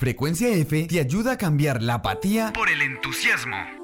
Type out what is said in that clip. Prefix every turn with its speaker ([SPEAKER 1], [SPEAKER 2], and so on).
[SPEAKER 1] Frecuencia F te ayuda a cambiar la apatía por el entusiasmo.